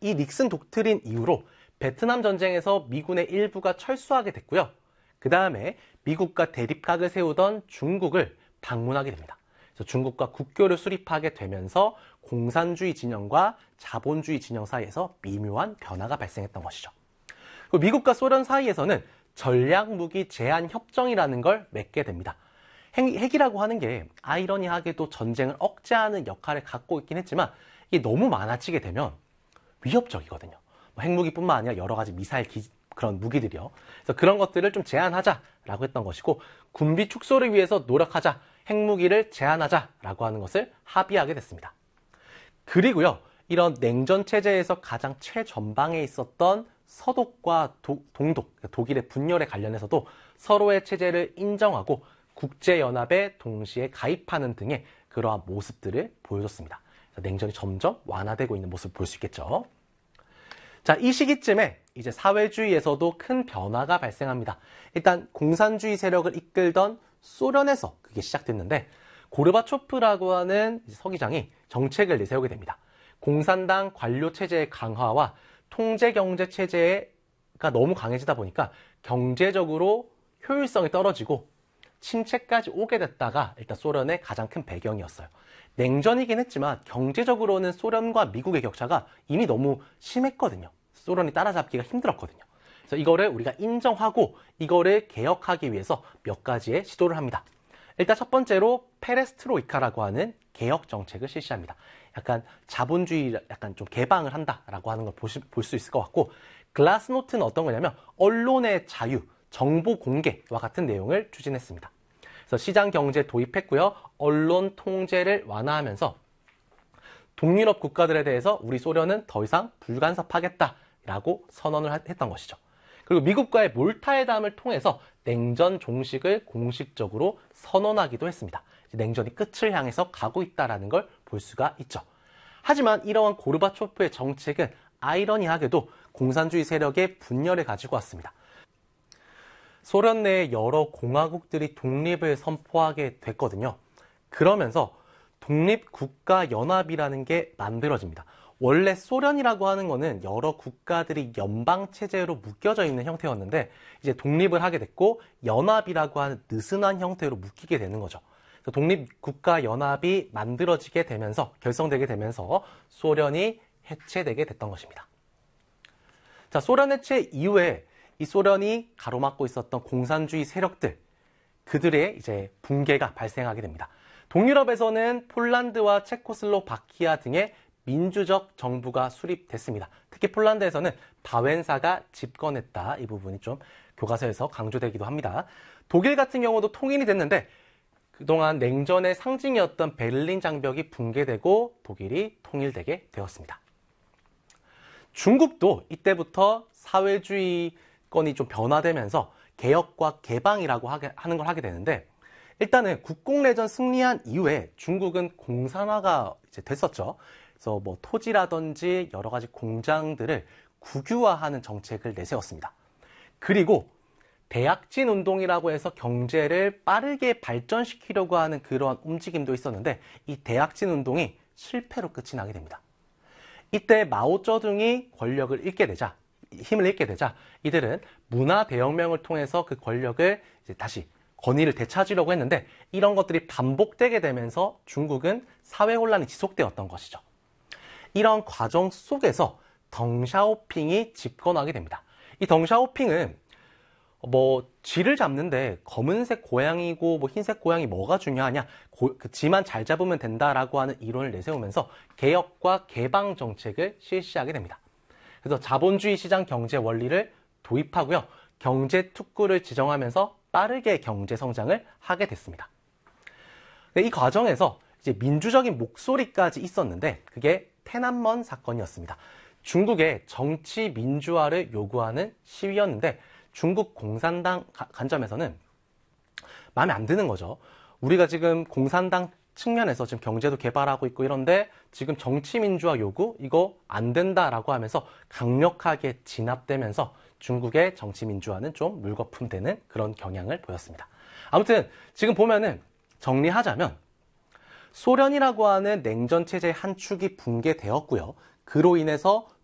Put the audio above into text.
이 닉슨 독트린 이후로 베트남 전쟁에서 미군의 일부가 철수하게 됐고요. 그 다음에 미국과 대립각을 세우던 중국을 방문하게 됩니다. 그래서 중국과 국교를 수립하게 되면서 공산주의 진영과 자본주의 진영 사이에서 미묘한 변화가 발생했던 것이죠. 그리고 미국과 소련 사이에서는 전략무기 제한 협정이라는 걸 맺게 됩니다. 핵이라고 하는 게 아이러니하게도 전쟁을 억제하는 역할을 갖고 있긴 했지만 이게 너무 많아지게 되면 위협적이거든요. 핵무기뿐만 아니라 여러 가지 미사일 그런 무기들이요. 그래서 그런 것들을 좀 제한하자라고 했던 것이고, 군비 축소를 위해서 노력하자, 핵무기를 제한하자라고 하는 것을 합의하게 됐습니다. 그리고요, 이런 냉전 체제에서 가장 최전방에 있었던 서독과 동독, 독일의 분열에 관련해서도 서로의 체제를 인정하고 국제연합에 동시에 가입하는 등의 그러한 모습들을 보여줬습니다. 그래서 냉전이 점점 완화되고 있는 모습을 볼 수 있겠죠. 자, 이 시기쯤에 이제 사회주의에서도 큰 변화가 발생합니다. 일단 공산주의 세력을 이끌던 소련에서 그게 시작됐는데, 고르바초프라고 하는 서기장이 정책을 내세우게 됩니다. 공산당 관료 체제의 강화와 통제 경제 체제가 너무 강해지다 보니까 경제적으로 효율성이 떨어지고 침체까지 오게 됐다가 일단 소련의 가장 큰 배경이었어요. 냉전이긴 했지만 경제적으로는 소련과 미국의 격차가 이미 너무 심했거든요. 소련이 따라잡기가 힘들었거든요. 그래서 이거를 우리가 인정하고 이거를 개혁하기 위해서 몇 가지의 시도를 합니다. 일단 첫 번째로 페레스트로이카라고 하는 개혁 정책을 실시합니다. 약간 자본주의, 약간 좀 개방을 한다라고 하는 걸 볼 수 있을 것 같고, 글라스노트는 어떤 거냐면 언론의 자유, 정보 공개와 같은 내용을 추진했습니다. 그래서 시장 경제 도입했고요. 언론 통제를 완화하면서 동유럽 국가들에 대해서 우리 소련은 더 이상 불간섭하겠다라고 선언을 했던 것이죠. 그리고 미국과의 몰타회담을 통해서 냉전 종식을 공식적으로 선언하기도 했습니다. 냉전이 끝을 향해서 가고 있다는 걸 볼 수가 있죠. 하지만 이러한 고르바초프의 정책은 아이러니하게도 공산주의 세력의 분열을 가지고 왔습니다. 소련 내의 여러 공화국들이 독립을 선포하게 됐거든요. 그러면서 독립국가연합이라는 게 만들어집니다. 원래 소련이라고 하는 거는 여러 국가들이 연방체제로 묶여져 있는 형태였는데, 이제 독립을 하게 됐고 연합이라고 하는 느슨한 형태로 묶이게 되는 거죠. 독립국가연합이 만들어지게 되면서, 결성되게 되면서 소련이 해체되게 됐던 것입니다. 자, 소련 해체 이후에 이 소련이 가로막고 있었던 공산주의 세력들, 그들의 이제 붕괴가 발생하게 됩니다. 동유럽에서는 폴란드와 체코슬로바키아 등의 민주적 정부가 수립됐습니다. 특히 폴란드에서는 바웬사가 집권했다. 이 부분이 좀 교과서에서 강조되기도 합니다. 독일 같은 경우도 통일이 됐는데 그동안 냉전의 상징이었던 베를린 장벽이 붕괴되고 독일이 통일되게 되었습니다. 중국도 이때부터 사회주의권이 좀 변화되면서 개혁과 개방이라고 하는 걸 하게 되는데, 일단은 국공내전 승리한 이후에 중국은 공산화가 이제 됐었죠. 그래서 뭐 토지라든지 여러 가지 공장들을 국유화하는 정책을 내세웠습니다. 그리고 대약진 운동이라고 해서 경제를 빠르게 발전시키려고 하는 그런 움직임도 있었는데, 이 대약진 운동이 실패로 끝이 나게 됩니다. 이때 마오쩌둥이 권력을 잃게 되자, 힘을 잃게 되자 이들은 문화 대혁명을 통해서 그 권력을 이제 다시 권위를 되찾으려고 했는데, 이런 것들이 반복되게 되면서 중국은 사회 혼란이 지속되었던 것이죠. 이런 과정 속에서 덩샤오핑이 집권하게 됩니다. 이 덩샤오핑은 쥐를 잡는데 검은색 고양이고 흰색 고양이 뭐가 중요하냐, 그 쥐만 잘 잡으면 된다라고 하는 이론을 내세우면서 개혁과 개방 정책을 실시하게 됩니다. 그래서 자본주의 시장 경제 원리를 도입하고요. 경제 특구를 지정하면서 빠르게 경제 성장을 하게 됐습니다. 이 과정에서 이제 민주적인 목소리까지 있었는데, 그게天安門 사건이었습니다. 중국의 정치 민주화를 요구하는 시위였는데, 중국 공산당 관점에서는 마음에 안 드는 거죠. 우리가 지금 공산당 측면에서 지금 경제도 개발하고 있고 이런데 지금 정치 민주화 요구 이거 안 된다라고 하면서 강력하게 진압되면서 중국의 정치 민주화는 좀 물거품되는 그런 경향을 보였습니다. 아무튼 지금 보면은 정리하자면 소련이라고 하는 냉전 체제의 한 축이 붕괴되었고요. 그로 인해서